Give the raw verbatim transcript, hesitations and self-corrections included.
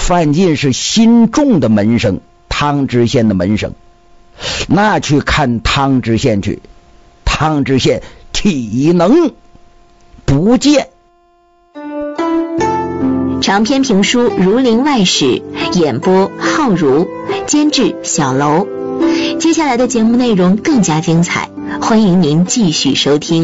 范进是新中的门生，汤知县的门生，那去看汤知县去，汤知县体能不见。 长篇评书《儒林外史》，演播浩如，监制小楼。接下来的节目内容更加精彩，欢迎您继续收听。